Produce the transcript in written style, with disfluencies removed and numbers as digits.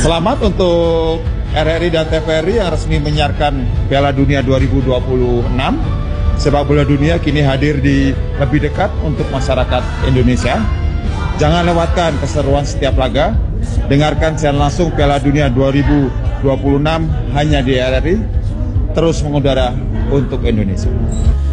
Selamat untuk RRI dan TVRI yang resmi menyiarkan Piala Dunia 2026. Sepak bola dunia kini hadir di lebih dekat untuk masyarakat Indonesia. Jangan lewatkan keseruan setiap laga. Dengarkan siaran langsung Piala Dunia 2026 hanya di RRI. Terus mengudara untuk Indonesia.